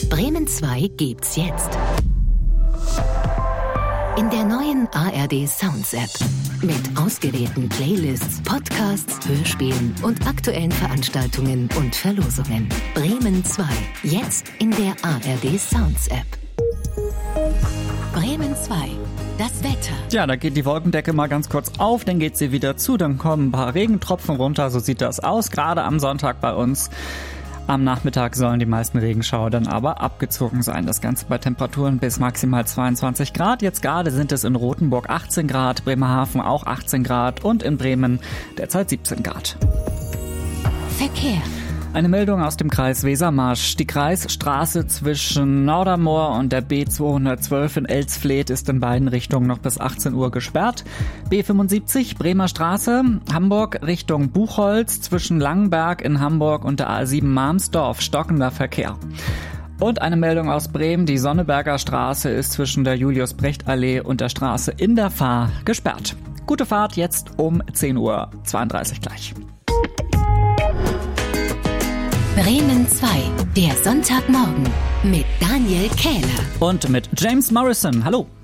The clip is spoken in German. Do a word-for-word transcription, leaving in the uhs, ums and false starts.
Bremen zwei gibt's jetzt. In der neuen A R D Sounds App. Mit ausgewählten Playlists, Podcasts, Hörspielen und aktuellen Veranstaltungen und Verlosungen. Bremen zwei. Jetzt in der A R D Sounds App. Bremen zwei. Das Wetter. Ja, da geht die Wolkendecke mal ganz kurz auf, dann geht sie wieder zu, dann kommen ein paar Regentropfen runter, so sieht das aus, gerade am Sonntag bei uns. Am Nachmittag sollen die meisten Regenschauer dann aber abgezogen sein. Das Ganze bei Temperaturen bis maximal zweiundzwanzig Grad. Jetzt gerade sind es in Rothenburg achtzehn Grad, Bremerhaven auch achtzehn Grad und in Bremen derzeit siebzehn Grad. Verkehr. Eine Meldung aus dem Kreis Wesermarsch. Die Kreisstraße zwischen Nordermoor und der B zweihundertzwölf in Elsfleth ist in beiden Richtungen noch bis achtzehn Uhr gesperrt. B fünfundsiebzig, Bremer Straße, Hamburg Richtung Buchholz zwischen Langenberg in Hamburg und der A sieben Marmsdorf, stockender Verkehr. Und eine Meldung aus Bremen, die Sonneberger Straße ist zwischen der Julius-Brecht-Allee und der Straße in der Fahr gesperrt. Gute Fahrt jetzt um zehn Uhr zweiunddreißig gleich. Bremen zwei, der Sonntagmorgen mit Daniel Kähler. Und mit James Morrison. Hallo.